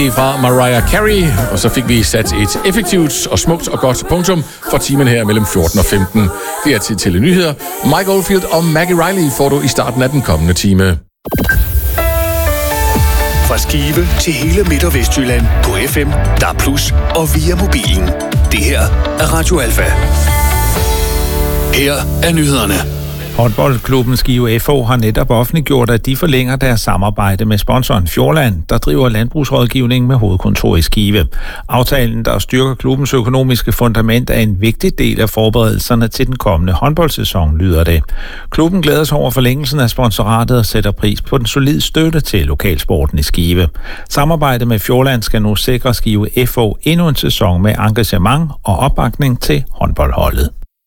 Fra Mariah Carey, og så fik vi sat et effektivt og smukt og godt punktum for timen her mellem 14 og 15. Det er til telenyheder. Mike Oldfield og Maggie Riley får du i starten af den kommende time. Fra Skive til hele Midt- og Vestjylland på FM, DAB+ og via mobilen. Det her er Radio Alfa. Her er nyhederne. Håndboldklubben Skive FH har netop offentliggjort, at de forlænger deres samarbejde med sponsoren Fjordland, der driver landbrugsrådgivning med hovedkontor i Skive. Aftalen, der styrker klubbens økonomiske fundament, er en vigtig del af forberedelserne til den kommende håndboldsæson, lyder det. Klubben glæder sig over forlængelsen af sponsoratet og sætter pris på den solide støtte til lokalsporten i Skive. Samarbejdet med Fjordland skal nu sikre Skive FH endnu en sæson med engagement og opbakning til håndboldholdet.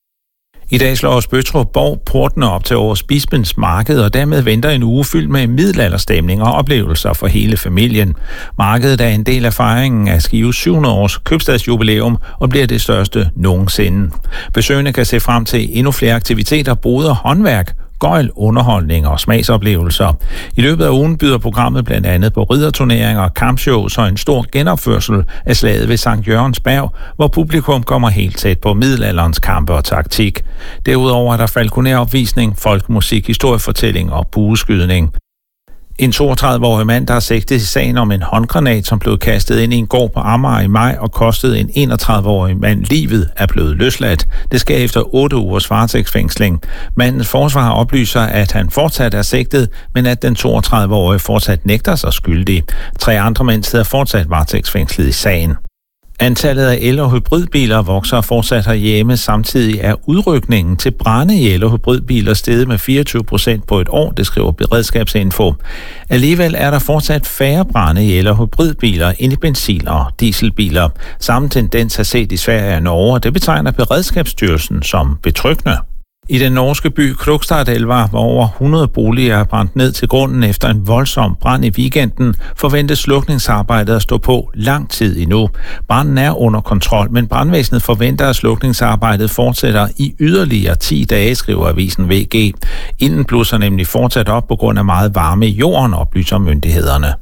I dag slår Spøttrup Borg portene op til Aarhus Bispens Marked, og dermed venter en uge fyldt med middelalderstemning og oplevelser for hele familien. Markedet er en del af fejringen af Skives 700 års købstadsjubilæum og bliver det største nogensinde. Besøgende kan se frem til endnu flere aktiviteter, boder, håndværk, gøjl, underholdning og smagsoplevelser. I løbet af ugen byder programmet blandt andet på ridderturneringer, kampshows og en stor genopførsel af slaget ved Sankt Jørgens Berg, hvor publikum kommer helt tæt på middelalderens kampe og taktik. Derudover er der falconeropvisning, folkemusik, historiefortælling og bueskydning. En 32-årig mand, der er sigtet i sagen om en håndgranat, som blev kastet ind i en gård på Amager i maj og kostede en 31-årig mand livet, er blevet løsladt. Det sker efter 8 ugers varetægtsfængsling. Mandens forsvar oplyser, at han fortsat er sigtet, men at den 32-årige fortsat nægter sig skyldig. 3 andre mænd sidder fortsat varetægtsfængslet i sagen. Antallet af el- og hybridbiler vokser fortsat herhjemme. Samtidig er udrykningen til brande i el- og hybridbiler steget med 24% på et år, det skriver Beredskabsinfo. Alligevel er der fortsat færre brande i el- og hybridbiler end i benzin- og dieselbiler. Samme tendens er set i Sverige og Norge, og det betegner Beredskabsstyrelsen som betryggende. I den norske by Krokstadelva, hvor over 100 boliger er brændt ned til grunden efter en voldsom brand i weekenden, forventes slukningsarbejdet at stå på lang tid endnu. Branden er under kontrol, men brandvæsenet forventer, at slukningsarbejdet fortsætter i yderligere 10 dage, skriver avisen VG. Ilden blusser nemlig fortsat op på grund af meget varme i jorden, oplyser myndighederne.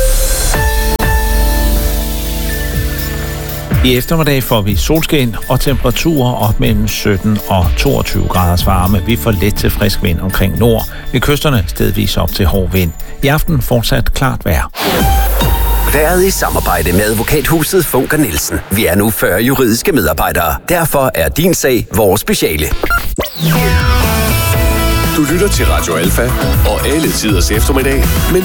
I eftermiddag får vi solskin og temperaturer op mellem 17 og 22 graders varme. Vi får let til frisk vind omkring nord. Ved kysterne stedvis op til hård vind. I aften fortsat klart vejr. Været i samarbejde med advokathuset Funker Nielsen. Vi er nu 40 juridiske medarbejdere. Derfor er din sag vores speciale. Du lytter til Radio Alfa og alle tiders eftermiddag med